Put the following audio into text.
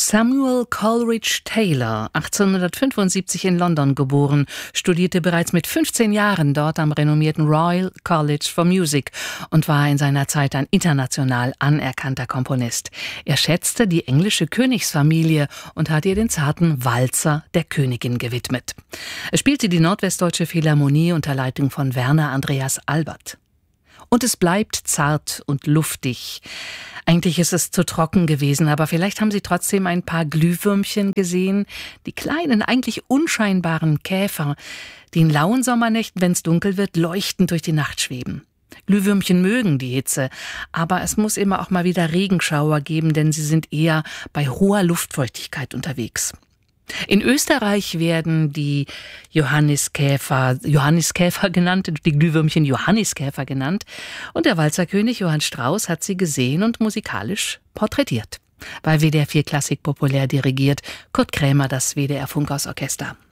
Samuel Coleridge Taylor, 1875 in London geboren, studierte bereits mit 15 Jahren dort am renommierten Royal College for Music und war in seiner Zeit ein international anerkannter Komponist. Er schätzte die englische Königsfamilie und hat ihr den zarten Walzer der Königin gewidmet. Es spielte die Nordwestdeutsche Philharmonie unter Leitung von Werner Andreas Albert. Und es bleibt zart und luftig. Eigentlich ist es zu trocken gewesen, aber vielleicht haben Sie trotzdem ein paar Glühwürmchen gesehen. Die kleinen, eigentlich unscheinbaren Käfer, die in lauen Sommernächten, wenn es dunkel wird, leuchtend durch die Nacht schweben. Glühwürmchen mögen die Hitze, aber es muss immer auch mal wieder Regenschauer geben, denn sie sind eher bei hoher Luftfeuchtigkeit unterwegs. In Österreich werden die Johanniskäfer genannt, die Glühwürmchen Johanniskäfer genannt. Und der Walzerkönig Johann Strauss hat sie gesehen und musikalisch porträtiert. Bei WDR 4 Klassik populär dirigiert Kurt Krämer das WDR Funkhausorchester.